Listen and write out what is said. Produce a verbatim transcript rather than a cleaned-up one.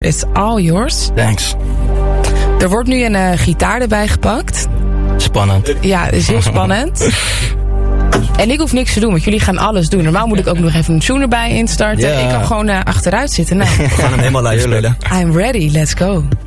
It's all yours. Thanks. Er wordt nu een uh, gitaar erbij gepakt. Spannend. Ja, is heel spannend. En ik hoef niks te doen, want jullie gaan alles doen. Normaal moet ik ook nog even een tune erbij instarten. Ja. Ik kan gewoon uh, achteruit zitten. Nou. We gaan hem helemaal live spelen. I'm ready, let's go.